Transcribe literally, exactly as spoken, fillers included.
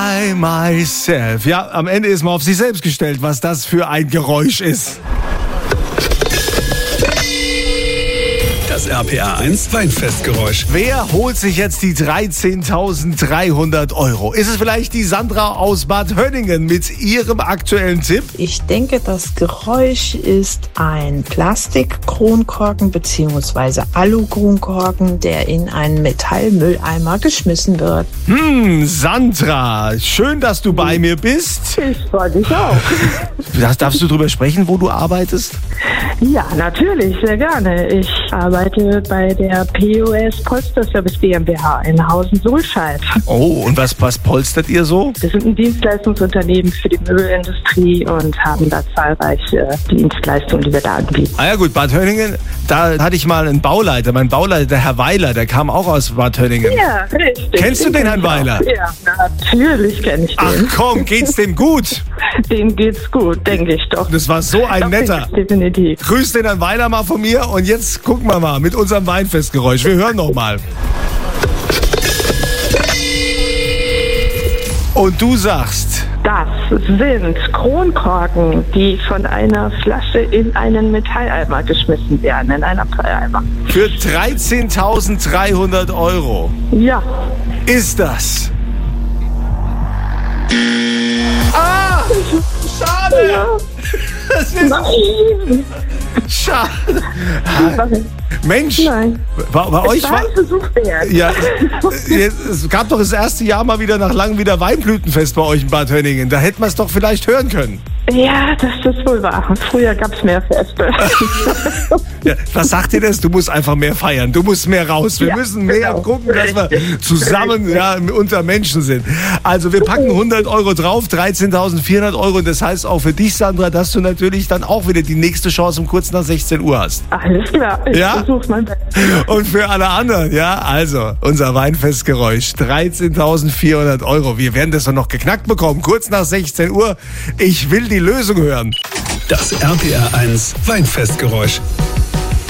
I myself. Ja, am Ende ist man auf sich selbst gestellt, was das für ein Geräusch ist. Das R P R eins Weinfestgeräusch. Wer holt sich jetzt die dreizehntausenddreihundert Euro? Ist es vielleicht die Sandra aus Bad Hönningen mit ihrem aktuellen Tipp? Ich denke, das Geräusch ist ein Plastikkronkorken bzw. Alukronkorken, der in einen Metallmülleimer geschmissen wird. Hm, Sandra, schön, dass du bei mir bist. Ich freue mich auch. Darfst du drüber sprechen, wo du arbeitest? Ja, natürlich, sehr gerne. Ich arbeite bei der P O S Polsterservice GmbH in Hausen-Sulscheid. Oh, und was, was polstert ihr so? Wir sind ein Dienstleistungsunternehmen für die Möbelindustrie und haben da zahlreiche Dienstleistungen, die wir da anbieten. Ah ja gut, Bad Hönningen, da hatte ich mal einen Bauleiter. Mein Bauleiter, der Herr Weiler, der kam auch aus Bad Hönningen. Ja, richtig. Kennst du den Herrn Weiler? Ja, natürlich kenne ich den. Ach komm, geht's dem gut? Dem geht's gut, denke ich doch. Das war so ein Doch, netter. Definitiv. Grüß den Herrn Weiler mal von mir und jetzt gucken wir mal mit unserem Weinfestgeräusch. Wir hören noch mal. Und du sagst... Das sind Kronkorken, die von einer Flasche in einen Metalleimer geschmissen werden, in einen Abfalleimer. Für dreizehntausenddreihundert Euro Ja. ist das... Ah! Schade! Ja. Das ist Nein. schade. Nein. Mensch, Nein. bei, bei euch war war... ein Versuch wert. Ja, es gab doch das erste Jahr mal wieder nach langem wieder Weinblütenfest bei euch in Bad Hönningen. Da hätten wir es doch vielleicht hören können. Ja, das ist wohl wahr. Früher gab es mehr Feste. Ja, was sagt ihr das? Du musst einfach mehr feiern. Du musst mehr raus. Wir Ja, müssen mehr genau. gucken, dass wir Richtig. zusammen ja, unter Menschen sind. Also wir packen hundert Euro drauf, dreizehntausendvierhundert Euro. Und das heißt auch für dich, Sandra, dass du natürlich dann auch wieder die nächste Chance um kurz nach sechzehn Uhr hast. Alles klar, ich Ja? versuch's mein Bestes. Und für alle anderen, ja, also unser Weinfestgeräusch, dreizehntausendvierhundert Euro. Wir werden das doch noch geknackt bekommen, kurz nach sechzehn Uhr. Ich will die Lösung hören. Das R P R eins Weinfestgeräusch.